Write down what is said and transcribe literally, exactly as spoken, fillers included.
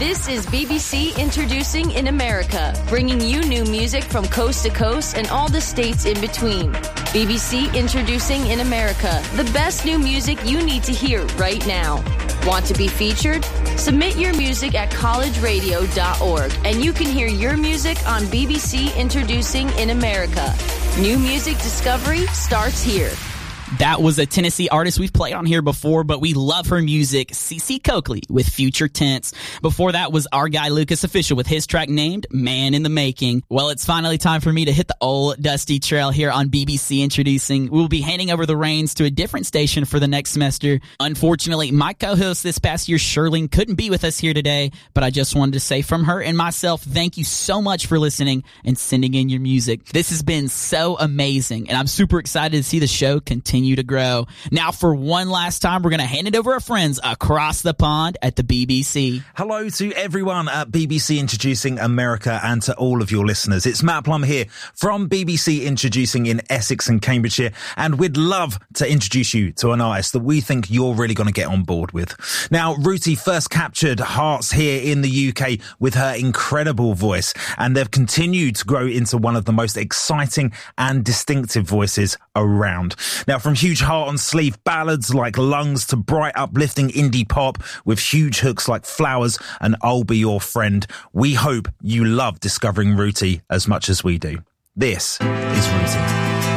This is B B C Introducing in America, bringing you new music from coast to coast and all the states in between. B B C Introducing in America, the best new music you need to hear right now. Want to be featured? Submit your music at college radio dot org and you can hear your music on B B C Introducing in America. New music discovery starts here. That was a Tennessee artist we've played on here before, but we love her music, Cece Coakley with Future Tense. Before that was our guy Lucas Official with his track named Man in the Making. Well, it's finally time for me to hit the old dusty trail here on B B C Introducing. We'll be handing over the reins to a different station for the next semester. Unfortunately, my co-host this past year, Shirlene, couldn't be with us here today, but I just wanted to say from her and myself, thank you so much for listening and sending in your music. This has been so amazing, and I'm super excited to see the show continue to grow. Now, for one last time, we're going to hand it over to our friends across the pond at the B B C. Hello to everyone at B B C Introducing America and to all of your listeners. It's Matt Plum here from B B C Introducing in Essex and Cambridgeshire, and we'd love to introduce you to an artist that we think you're really going to get on board with. Now, Ruti first captured hearts here in the U K with her incredible voice, and they've continued to grow into one of the most exciting and distinctive voices around. Now, from huge heart on sleeve ballads like Lungs to bright uplifting indie pop with huge hooks like Flowers and I'll Be Your Friend, we hope you love discovering Ruti as much as we do. This is Ruti.